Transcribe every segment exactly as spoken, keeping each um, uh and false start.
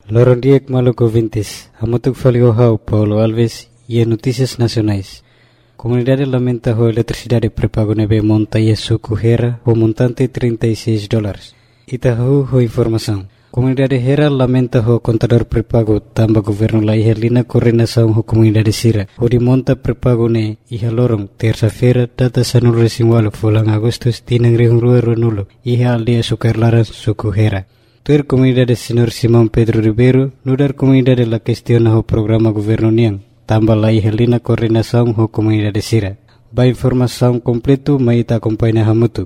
Loron Diek Maluco Vintes, Amotuk Faliohau, Paulo Alves e Notícias Nacionais. Comunidade lamenta a eletricidade pré-pago nebe monta e suco Hera, o montante trinta e seis dólares. Itahu ho informação. Comunidade Hera lamenta o contador pré-pago tamba governo la ihelina coordenação ho comunidade Sira. O de monta pré-pago ne iha lorong terça-feira data sanul resinwalo fulang agustus tinang rihung rua runulo iha aldia sukarlaran suku Hera. Tuer comunidade Senhor Simão Pedro Ribeiro nudar comunidade la questiona ho programa governo niang tamba la ihelina coordenação ho comunidade Sira. Ba informação completo maita acompanha hamutu.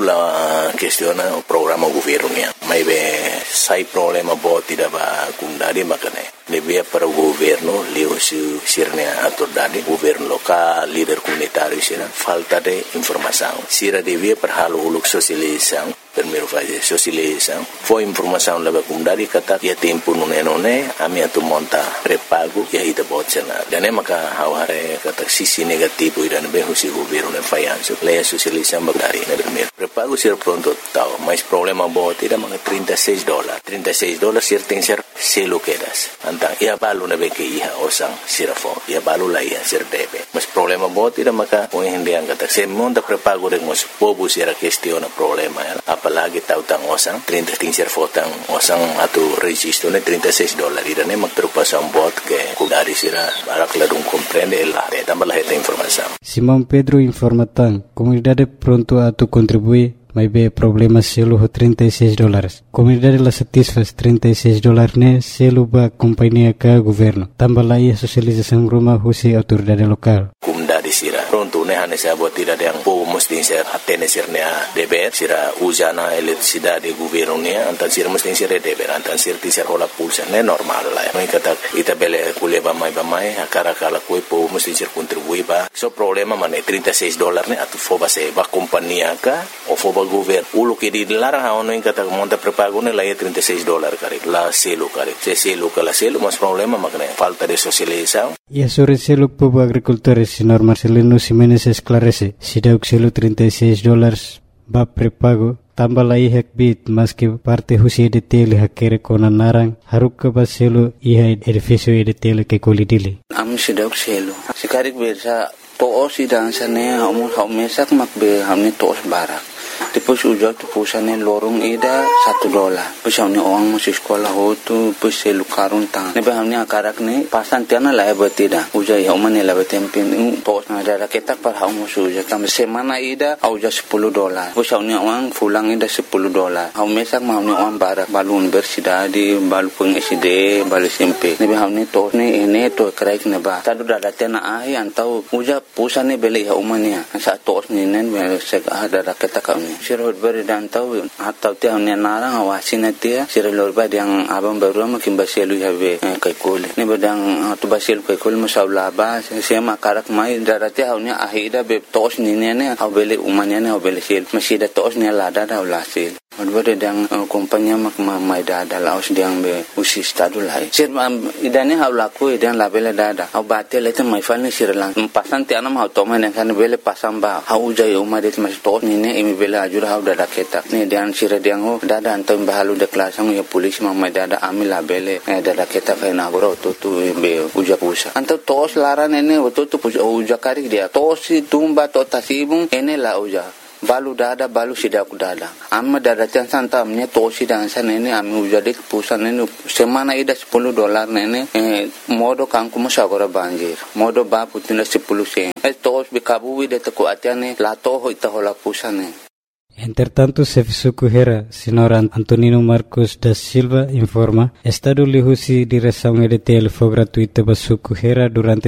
Aula questiona o programa governo niang. Mai be sai problema bo tidak ba kundari makane. Lebih para o governo leu su sirnya autoridade governo lokal líder comunitário sira falta de informação. Sira devia para halo uluk sosialização primeiro fase sosialização foi informação leva kundari kata ya tempo nune nune ami atu monta prepago ya ida botsena. Dan maka haware kata sisi negativo idan be husi governo ne fayanso leia sosialização bagari ne primeiro prepago sira pronto tau mais problema bo tidak maka trinta e seis dólares trinta e seis dólares sir tem ser selo quedas. Ia balu na beke iha osang sirafo ia balu la ia sir debe mas problema bo tidak maka o hindi ang kata se monta prepago de mos pobu sira questiona problema ya apalagi tau tang osang trinta tin sir fotang osang atu registro ne trinta e seis dólares ida ne mak preocupação bot que kudari sira barak la dum comprende la de tambah esta informação. Simão Pedro informa tan comunidade pronto a tu contribuir mas be problema selo ho trinta e seis dólares. Comunidade la satisfaz trinta e seis dólares ne selo ba companhia ka governo. Tambah lagi sosialização rumah husi autoridade lokal. Comunidade sira pronto ne hane sa buat tidak yang po mesti ser hatene sirnya deber sira usana eletricidade governo ne antan sira mesti ser deber antan sir ti ser hola pulsa ne normal la. Mai kata ita bele kuleba mai ba mai akara kala koi po mesti ser contribui ba. So problema mane trinta e seis dólares ne atu foba se ba companhia ka o foba governo ulo que di larang haono in kata monta prepago ne la e trinta e seis dólares kare la selo kare se selo kala selo mas problema makne falta de socialização. E a sobre selo povo agricultores senhor Marcelino Ximenes esclarece si dauk selo trinta e seis dólares ba prepago tambah lai hek bit mas que parte husi de tele hakere kona narang haruk ba selo iha edificio de tele que kolidili am si dauk selo sikarik bersa to si dansane hamu haumesak makbe hamni tos barak. Tipos ujau tu pusane lorong ida satu dolar. Pusau ni orang masih sekolah ho tu pusai lukarun tang. Nebe hamni akarak ni pasan tiana lah betida. Ujau yang mana lah betempin. Tos ada raketak par hau masuk ujau. Tam semana ida ujau sepuluh dolar. Pusau ni orang pulang ida sepuluh dolar. Hau mesak mau ni orang barak balun bersida di balu peng S D balu S M P. Nebe hamni tos ni ini tu kerai neba. Tadu dah tiana ahi antau ujau pusane beli hau mania. Saat tos ni nen sek ada raketak kau. Sirot beri dan tahu atau tiang ni narang awasin dia sirot lorba yang abang baru makin baselu habe kai kole ni bedang tu baselu kai kole masalah ba sema karak mai darati haunya ahida be tos ni ne au bele umanya ne au bele sil masih da tos ni lada da ulasil Odbere dang kompanya mak mai dada laos diang be usi stadu lai. Sir idane hau laku idan labele dada. Hau bate lete mai falni sir lang. Pasan ti anam hau toma ne kan bele pasam ba. Hau jai umma det mas to ni ne imi bele ajur hau dada keta. Ni dian sir diang ho dada antam bahalu de klasang ya polis mak mai dada ami labele dada keta kai na goro to tu be uja pusa. Anto tos laran ene to tu uja kari dia. Tos tumba to tasibung ene la uja. Balu dada balu sidaku dada amma dada chan santa amnya tosi dan san ini ami ujade pusan ini semana ida sepuluh dolar nene eh, modo kangku masagora banjir modo ba putina sepuluh sen eh tos bikabu de taku atiane la to ho ita hola pusane. Entretanto, Sefisuku Hera, senhor Antonino Marcos da Silva informa, Estado Lihusi direção E D T L foi gratuita para Suku Hera durante